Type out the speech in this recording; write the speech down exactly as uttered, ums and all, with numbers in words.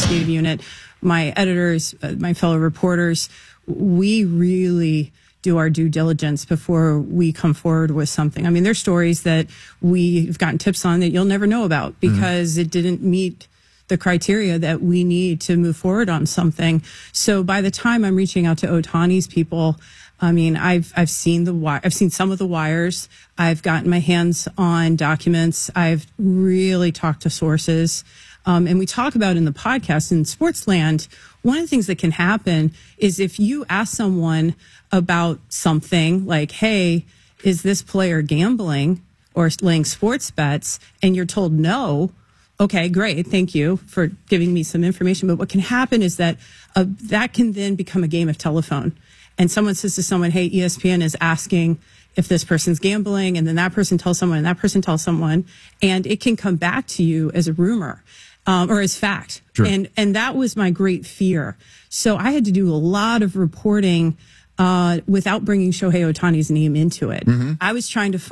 investigative unit, my editors, uh, my fellow reporters, we really do our due diligence before we come forward with something. I mean, there's stories that we've gotten tips on that you'll never know about because mm-hmm. it didn't meet the criteria that we need to move forward on something. So by the time I'm reaching out to Ohtani's people, I mean, I've I've seen the wi- I've seen some of the wires. I've gotten my hands on documents. I've really talked to sources. Um, and we talk about in the podcast in Sportsland, one of the things that can happen is if you ask someone about something like, hey, is this player gambling or laying sports bets? And you're told no. Okay, great. Thank you for giving me some information. But what can happen is that uh, that can then become a game of telephone. And someone says to someone, hey, E S P N is asking if this person's gambling. And then that person tells someone and that person tells someone. And it can come back to you as a rumor um, or as fact. Sure. And, and that was my great fear. So I had to do a lot of reporting uh, without bringing Shohei Ohtani's name into it. Mm-hmm. I was trying to find